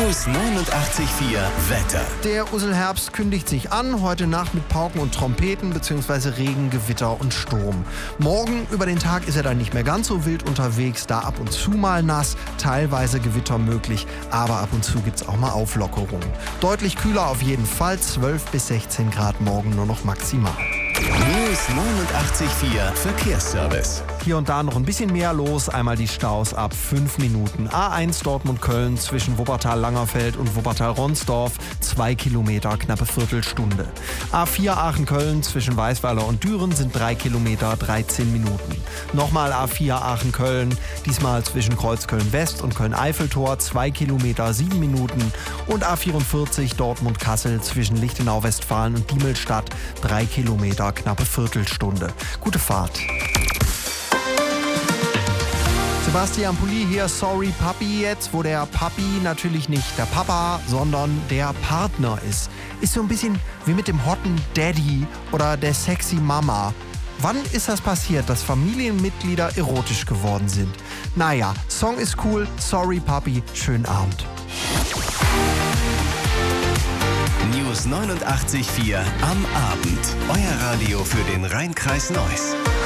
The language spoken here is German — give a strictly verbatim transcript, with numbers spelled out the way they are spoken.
News neunundachtzig Komma vier Wetter. Der Usselherbst kündigt sich an, heute Nacht mit Pauken und Trompeten bzw. Regen, Gewitter und Sturm. Morgen über den Tag ist er dann nicht mehr ganz so wild unterwegs, da ab und zu mal nass, teilweise Gewitter möglich, aber ab und zu gibt's auch mal Auflockerungen. Deutlich kühler auf jeden Fall, zwölf bis sechzehn Grad morgen nur noch maximal. News neunundachtzig Komma vier Verkehrsservice. Hier und da noch ein bisschen mehr los. Einmal die Staus ab fünf Minuten. A eins Dortmund-Köln zwischen Wuppertal-Langerfeld und Wuppertal-Ronsdorf. zwei Kilometer, knappe Viertelstunde. A vier Aachen-Köln zwischen Weißweiler und Düren sind drei Kilometer, dreizehn Minuten. Nochmal A vier Aachen-Köln, diesmal zwischen Kreuzköln-West und Köln-Eiffeltor. zwei Kilometer, sieben Minuten. Und A vierundvierzig Dortmund-Kassel zwischen Lichtenau-Westfalen und Diemelstadt. drei Kilometer, knappe Viertelstunde. Gute Fahrt. Sebastian Pulli hier, Sorry Papi jetzt, wo der Papi natürlich nicht der Papa, sondern der Partner ist. Ist so ein bisschen wie mit dem hotten Daddy oder der sexy Mama. Wann ist das passiert, dass Familienmitglieder erotisch geworden sind? Naja, Song ist cool, Sorry Papi, schönen Abend. News neunundachtzig Komma vier am Abend. Euer Radio für den Rhein-Kreis Neuss.